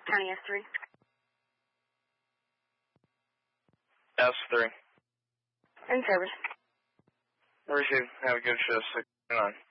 County S3. S3. In service. Received. Have a good shift. 6 on.